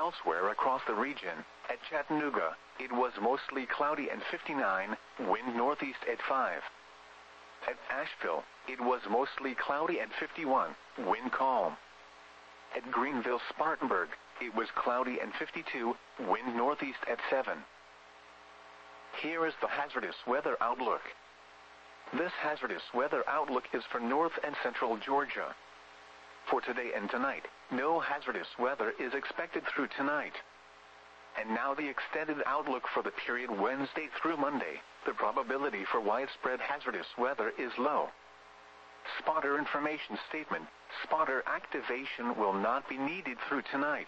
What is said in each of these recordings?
Elsewhere across the region, at Chattanooga, it was mostly cloudy and 59, wind northeast at 5. At Asheville, it was mostly cloudy and 51, wind calm. At Greenville-Spartanburg, it was cloudy and 52, wind northeast at 7. Here is the hazardous weather outlook. This hazardous weather outlook is for north and central Georgia. For today and tonight, no hazardous weather is expected through tonight. And now the extended outlook for the period Wednesday through Monday. The probability for widespread hazardous weather is low. Spotter information statement. Spotter activation will not be needed through tonight.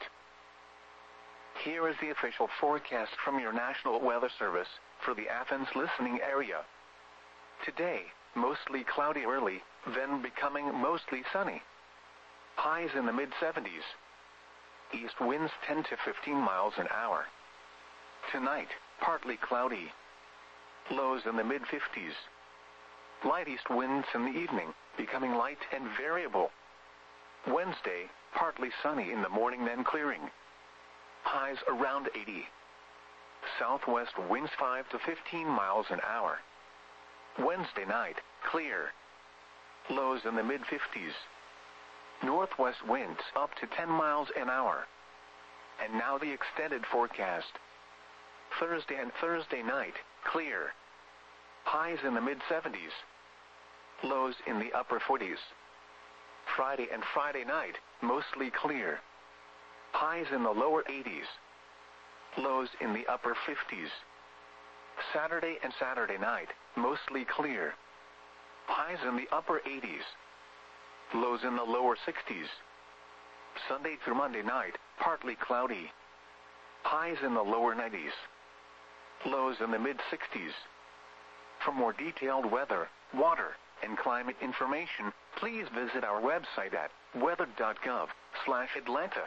Here is the official forecast from your National Weather Service for the Athens listening area. Today, mostly cloudy early, then becoming mostly sunny. Highs in the mid-70s. East winds 10 to 15 miles an hour. Tonight, partly cloudy. Lows in the mid-50s. Light east winds in the evening, becoming light and variable. Wednesday, partly sunny in the morning then clearing. Highs around 80. Southwest winds 5 to 15 miles an hour. Wednesday night, clear. Lows in the mid-50s. Northwest winds up to 10 miles an hour. And now the extended forecast. Thursday and Thursday night, clear. Highs in the mid-70s. Lows in the upper 40s. Friday and Friday night, mostly clear. Highs in the lower 80s. Lows in the upper 50s. Saturday and Saturday night, mostly clear. Highs in the upper 80s. Lows in the lower 60s. Sunday through Monday night, partly cloudy. Highs in the lower 90s. Lows in the mid-60s. For more detailed weather, water, and climate information, please visit our website at weather.gov/Atlanta.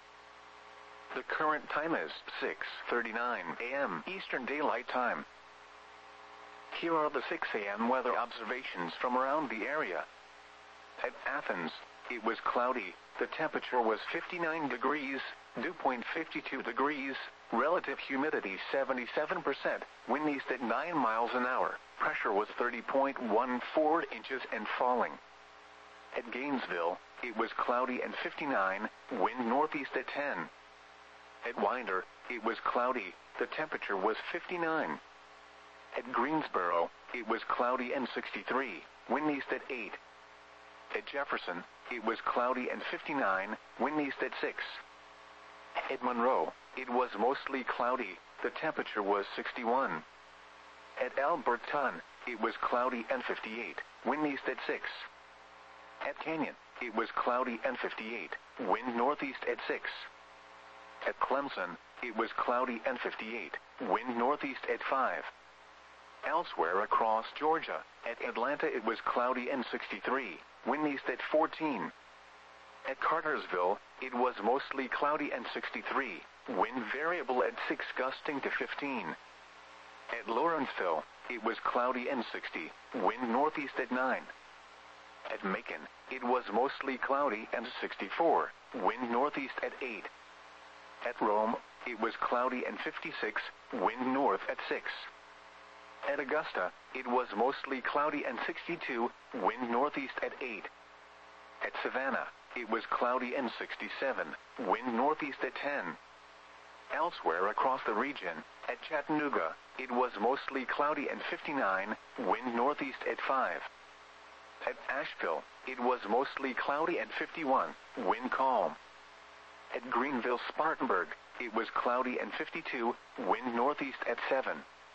The current time is 6:39 a.m. Eastern Daylight Time. Here are the 6 a.m. weather observations from around the area. At Athens, it was cloudy. The temperature was 59 degrees, dew point 52 degrees, relative humidity 77%, wind east at 9 miles an hour, pressure was 30.14 inches and falling. At Gainesville, it was cloudy and 59, wind northeast at 10. At Winder, it was cloudy. The temperature was 59. At Greensboro, it was cloudy and 63, wind east at 8. At Jefferson, it was cloudy and 59, wind east at 6. At Monroe, it was mostly cloudy. The temperature was 61. At Alberton, it was cloudy and 58, wind east at 6. At Canyon, it was cloudy and 58, wind northeast at 6. At Clemson, it was cloudy and 58, wind northeast at 5. Elsewhere across Georgia, at Atlanta it was cloudy and 63, wind east at 14. At Cartersville, it was mostly cloudy and 63, wind variable at 6 gusting to 15. At Lawrenceville, it was cloudy and 60, wind northeast at 9. At Macon, it was mostly cloudy and 64, wind northeast at 8. At Rome, it was cloudy and 56, wind north at 6. At Augusta, it was mostly cloudy and 62, wind northeast at 8. At Savannah, it was cloudy and 67, wind northeast at 10. Elsewhere across the region, at Chattanooga, it was mostly cloudy and 59, wind northeast at 5. At Asheville, it was mostly cloudy and 51, wind calm. At Greenville-Spartanburg, it was cloudy and 52, wind northeast at 7.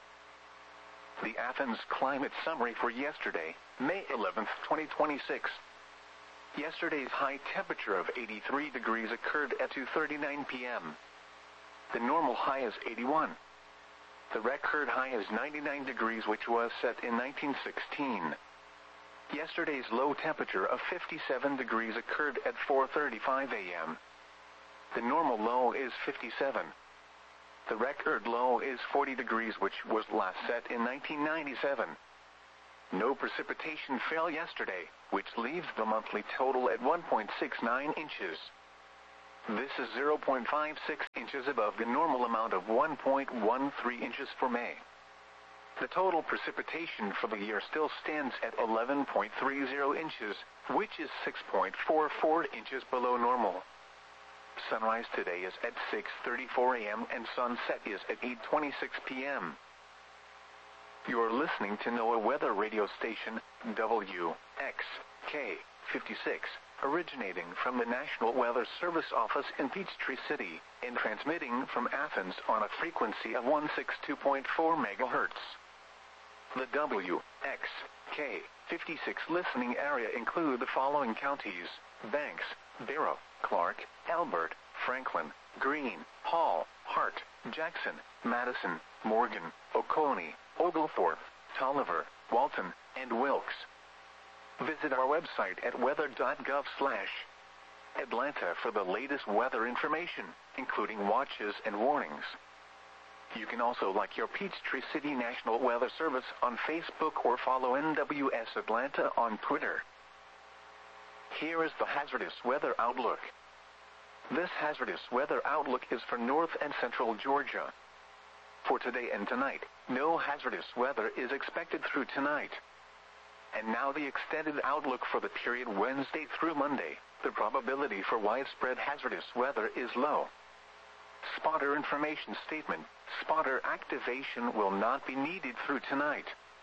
The Athens climate summary for yesterday, May 11, 2026. Yesterday's high temperature of 83 degrees occurred at 2:39 p.m. The normal high is 81. The record high is 99 degrees, which was set in 1916. Yesterday's low temperature of 57 degrees occurred at 4:35 a.m. The normal low is 57. The record low is 40 degrees, which was last set in 1997. No precipitation fell yesterday, which leaves the monthly total at 1.69 inches. This is 0.56 inches above the normal amount of 1.13 inches for May. The total precipitation for the year still stands at 11.30 inches, which is 6.44 inches below normal. Sunrise today is at 6:34 a.m. and sunset is at 8:26 p.m. You're listening to NOAA Weather Radio Station, WXK56, originating from the National Weather Service office in Peachtree City, and transmitting from Athens on a frequency of 162.4 MHz. The WXK56 listening area include the following counties: Banks, Barrow, Clark, Elbert, Franklin, Greene, Hall, Hart, Jackson, Madison, Morgan, Oconee, Oglethorpe, Tolliver, Walton, and Wilkes. Visit our website at weather.gov/Atlanta for the latest weather information, including watches and warnings. You can also like your Peachtree City National Weather Service on Facebook or follow NWS Atlanta on Twitter. Here is the hazardous weather outlook. This hazardous weather outlook is for north and central Georgia. For today and tonight, no hazardous weather is expected through tonight. And now the extended outlook for the period Wednesday through Monday. The probability for widespread hazardous weather is low. Spotter information statement: spotter activation will not be needed through tonight.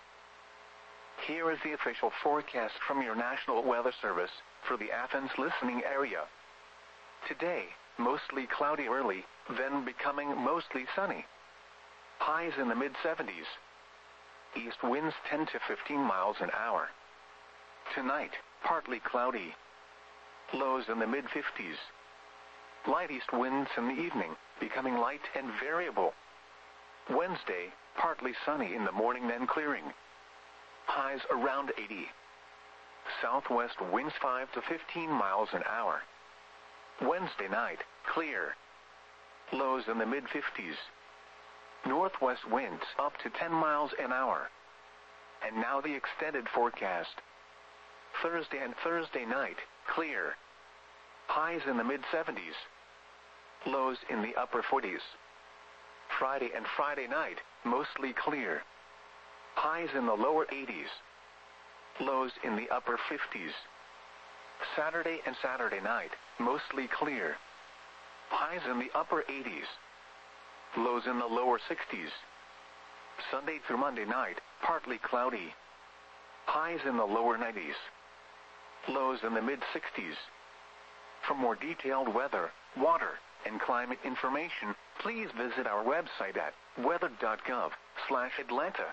Here is the official forecast from your National Weather Service for the Athens listening area. Today, mostly cloudy early, then becoming mostly sunny. Highs in the mid-70s. East winds 10 to 15 miles an hour. Tonight, partly cloudy. Lows in the mid-50s. Light east winds in the evening, becoming light and variable. Wednesday, partly sunny in the morning then clearing. Highs around 80. Southwest winds 5 to 15 miles an hour. Wednesday night, clear. Lows in the mid-50s. Northwest winds up to 10 miles an hour. And now the extended forecast. Thursday and Thursday night, clear. Highs in the mid-70s. Lows in the upper 40s. Friday and Friday night, mostly clear. Highs in the lower 80s. Lows in the upper 50s. Saturday and Saturday night, mostly clear. Highs in the upper 80s. Lows in the lower 60s. Sunday through Monday night, partly cloudy. Highs in the lower 90s. Lows in the mid-60s. For more detailed weather, water, and climate information, please visit our website at weather.gov/Atlanta.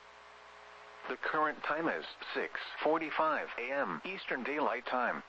The current time is 6:45 a.m. Eastern Daylight Time.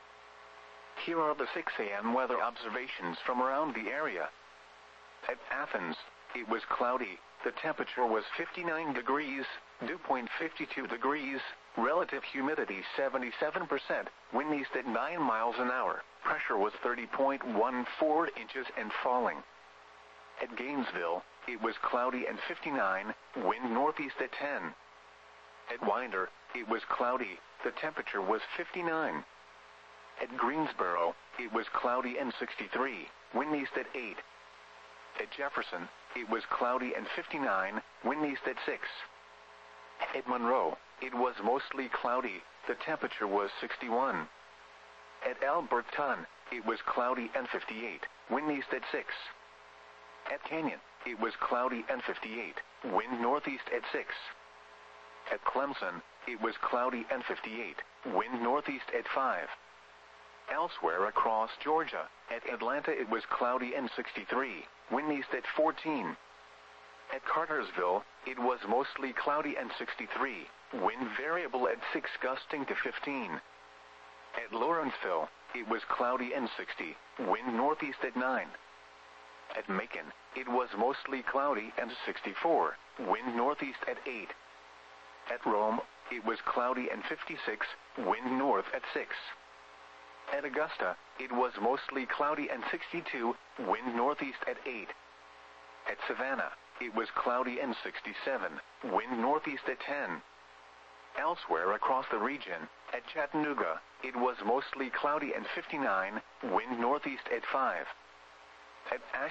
Here are the 6 a.m. weather observations from around the area. At Athens, it was cloudy. The temperature was 59 degrees, dew point 52 degrees, relative humidity 77%, wind east at 9 miles an hour, pressure was 30.14 inches and falling. At Gainesville, it was cloudy and 59, wind northeast at 10. At Winder, it was cloudy, the temperature was 59. At Greensboro, it was cloudy and 63, wind east at 8. At Jefferson, it was cloudy and 59, wind east at 6. At Monroe, it was mostly cloudy, the temperature was 61. At Alberton, it was cloudy and 58, wind east at 6. At Canyon, it was cloudy and 58, wind northeast at 6. At Clemson, it was cloudy and 58, wind northeast at 5. Elsewhere across Georgia, at Atlanta it was cloudy and 63, wind east at 14. At Cartersville, it was mostly cloudy and 63, wind variable at 6 gusting to 15. At Lawrenceville, it was cloudy and 60, wind northeast at 9. At Macon, it was mostly cloudy and 64, wind northeast at 8. At Rome, it was cloudy and 56, wind north at 6. At Augusta, it was mostly cloudy and 62, wind northeast at 8. At Savannah, it was cloudy and 67, wind northeast at 10. Elsewhere across the region, At Chattanooga, it was mostly cloudy and 59, wind northeast at 5. At